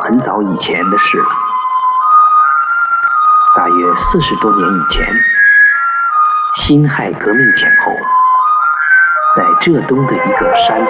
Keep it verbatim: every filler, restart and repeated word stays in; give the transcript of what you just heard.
很早以前的事了。大约四十多年以前，辛亥革命前后，在浙东的一个山